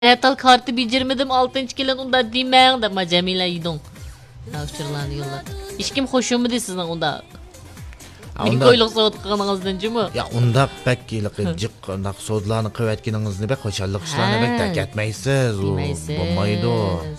Tal kartı bitirmedim 6. kelen onda demeying dep Jamila yiding. Uçurlarni yo'llab. Hech kim xo'shimidi sizning unda? Men ko'ylaq sotganingizdan jimi? Ya unda pek jiq undaq so'zlarni qilayotganingizni bek xo'shallik ishlarni bek tak etmaysiz. U bo'lmaydi.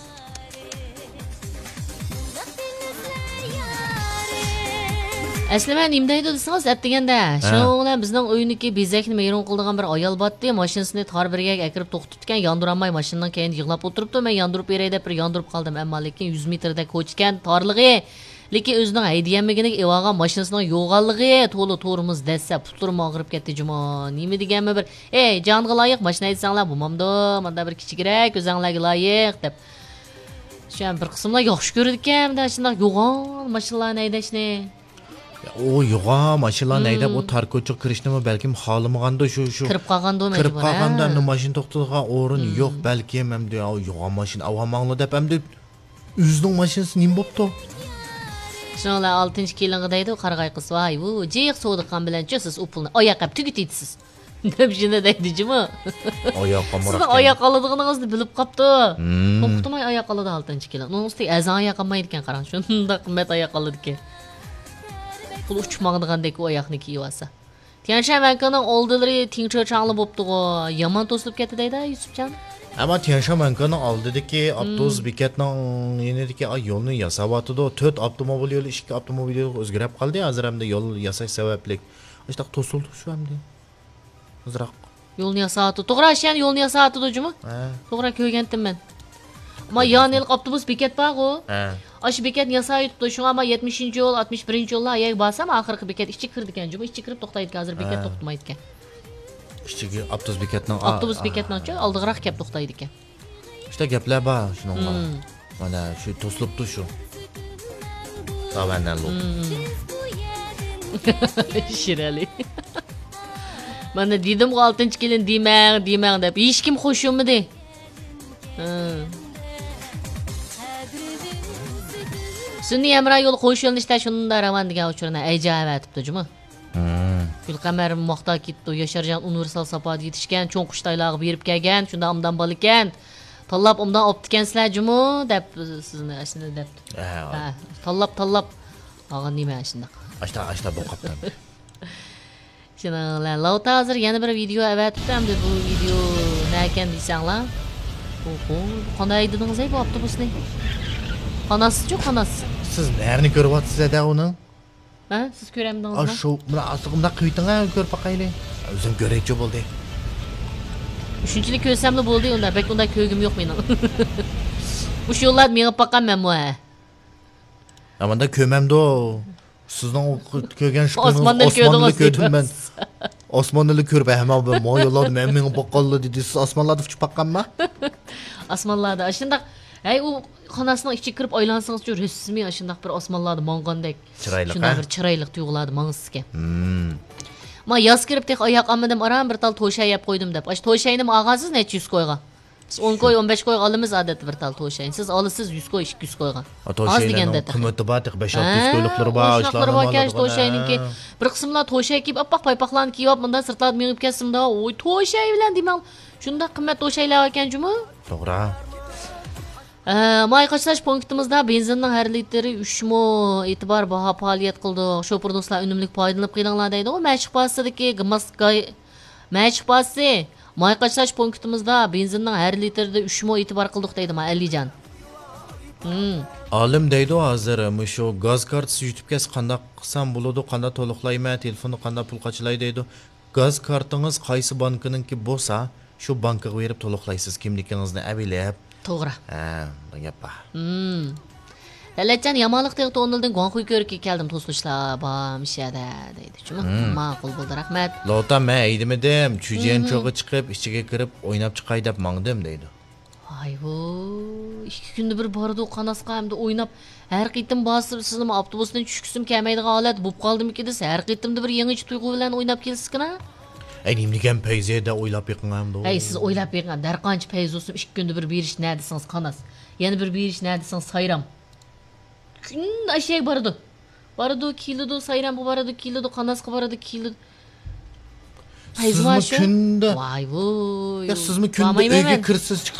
Asli men nimdaydi desangiz atdeganda, shuning bilan bizning o'yiniki bezakni mayron qildigan bir ayol botdi, mashinasini tor birga akirib to'xtatgan, yondiramay mashinadan keyin yig'lab o'tiribdi. Men yondirib beray deb bir yondirib qoldim, ammo lekin 100 metrda ko'chgan torlig'i, lekin o'zining haydiyamigini evagan mashinasining yo'g'anligi to'li to'rimiz dassa putlarim og'rib ketdi juma. Nima deganmi bir, "Ey, jonga loyiq mashina aytsanglar bo'lmamdi, menda bir kichikroq o'zinglarga loyiq" deb. Shu bir qismlar yaxshi ko'rdi ekan, da shunday yo'g'on mashinalarni haydashni. O yo'g'a mashinalarni haydab o tar ko'chaga kirishnimi balkim xohlamaganda shu kirib qolganda kirib qolganda mashina to'xtatadigan o'rin yo'q balkim hamda yo'g'a mashina avamangli deb hamda o'zining mashinasi nim bo'pti. Shunlar 6. kelinga deydi qarag'ay qiz voy bu jiq sodiqqan bilanchi siz u pulni oyoqqa tugitaysiz deb shunda deydimi? Oyoqqa muraq. Siz oyoq oladiganingizni bilib qopti. To'xtamay oyoq oladi 6. kelin. Uning ustiga azon oyoq olmaydi ekan qarang. Shunda qimmat oyoq oladi ekan. Pul uçmağındagandek o oyoqni kiyib olsa. Tianshanmankaning oldilari tinchchangli bo'pti-ku. Yomon to'silib ketdi deydi Yusufjon. Ama Tianshanmankaning oldidagi avtobus bekatining yenidagi yo'lni yasayotdi. 4 avtomobil yo'li, 2 avtomobil yo'li o'zgarib qoldi. Hozir hamda yo'l yasash sababli. Işte to'sildi shu hamda. Hozirroq. Yo'lni yasayotdi. To'g'ri, shan yo'lni yasayotdi dojimi? To'g'ri ko'rgandim men. Ama yani avtobus bekat bor-ku. Aşı bekat yasayıptı. Şuna ama 70. yol, 61. yolla ayak basam ahırkı bekat işçi kırdı ekan. Cuma işçi kırıp to'xtaydi hazır bekat to'xtamaydi ekan. İşçi avtobus bekatining bekatining oldiroq kelib to'xtaydi ekan. İşte gaplar bor shuning. Mana shu to'silibdi shu. Tavandan lo'q. Shirali. Mana dedim 6. kelin demang deb. Hech kim qo'shilmadi. Sunniy Emra yo'l qo'yish yo'lini ishda shunda ravan degan uchurni ajoyib aytibdi juma. Gulqamar moqta ketdi, Yasharjon universal sapoda yetishgan, cho'ng qushtaylog'i berib kelgan, shunda amdan bol ekan. Tanlab umdan olib dekansizlar juma deb sizni ashuni debdi. Tanlab olgan nima shunda. Ashta bu qopdan. Shuninglar, lavta hozir yana bir video avatibdi, hamda bu video nima ekan deysanglar. Qanday dedingiz bu avtobusni? Xonasi-chi, xonasi. Siz nerni ko'ryapsiz-da uni? Ha, siz ko'ramdingizmi? Shu mana astig'imda qiyitinglar ko'rib boqayli. O'zim ko'raychi bo'ldi. Shunchalik ko'rsamli bo'ldi, unda bek unda ko'rgim yo'q mening. Bu yo'llar menga boqqanman bu. Amanda ko'mamdi. Sizning ko'rgan shu osmonni ko'rdim men. Osmonni ko'rib hamma bu yo'llar menga boqqanli dedi. Siz osmonlarda uchib boqqanmi? Osmonlarda shundaq Hey u xonasining ichiga kirib aylansangiz-chi, rasmiy shundaq bir osmonlarda mongandek. Shundaq bir chiroyli tuyg'ularni mangizga. Men yoz kirib tek oyoq olmadim, aram bir tal to'shay yeb qo'ydim deb. Ash to'shayni olgansiz necha 100 qo'ygan? Siz 10 qo'y, 15 qo'y olamiz odatda bir tal to'shay. Siz olasiz 100 qo'y, 200 qo'ygan. Az deganda. Qimmati bor, 5-600 qo'yliqlari bor, ishlari bor. To'shayniki bir qismlar to'shay kiyib, apaq paypaqlarni kiyib, bundan sirtlab menib ketsimda, oy to'shay bilan demang. Shunda qimmat to'shaylar ekan juma. To'g'ri. May qaçlash punktimizda benzinning har litri 3 mo e'tibor baho faoliyat qildi. Shopur do'stlar unumli foydalanib qilinglar deydi. O mashqpasidagi mashqpasi may qaçlash punktimizda benzinning har litrida 3 mo e'tibor qildik deydi Alijon. Olim deydi hozir shu gaz kartasi yutib kes qanday qilsam bo'ladi, qanday to'liqlayman, telefonni qanday pul qachlay deydi. Gaz kartingiz qaysi bankininki bo'lsa, shu bankaga berib to'liqlaysiz kimligingizni abilab. To'g'ri. Bu gap bor. Lalajon yomonlik tegdi o'nildan gonxuy ko'rikka keldim to'sqishlar bamishada deydi. Chunki ma'qul bo'ldi, rahmat. Lota men aytmadim, chujian cho'g'i chiqib ichiga kirib o'ynab chiqay deb mangdim deydi. Ay bu 2 kunda bir bordi qanasqa hamda o'ynab har qitim bosib sizning avtobusdan tushkisim kelmaydigan holat bo'lib qoldimki desa, har qitimda bir yangi tuyg'u bilan o'ynab kelsiz-kina. Nimnigan payzeda o'ylab yiqinamdi. Siz o'ylab yiqin, dar qancha payz olsun 2 kunda bir berish nima desangiz qanas. Yana bir berish nima desangiz sayram. Kun ashay bordi. Bordi kilodo sayram bordi kilodo qanasqa bordi kilodo. Sizmi kunda Voy voy. ya sizmi kunda uyga kirsiz